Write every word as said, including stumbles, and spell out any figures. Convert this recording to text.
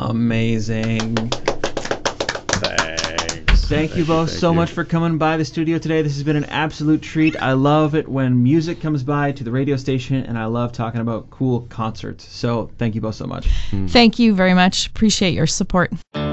Amazing. Thanks. Thank you both thank so you. much for coming by the studio today. This has been an absolute treat. I love it when music comes by to the radio station, and I love talking about cool concerts. So thank you both so much. Thank you very much. Appreciate your support.